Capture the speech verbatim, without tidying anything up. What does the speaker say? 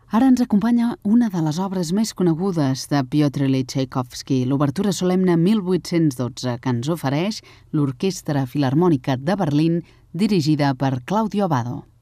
Ara ens acompanya una de les obres més conegudes de Piotr Ilyich Txaikovski, l'obertura solemne mil vuit-cents dotze, que ens ofereix l'Orquestra Filharmònica de Berlín, dirigida per Claudio Abbado.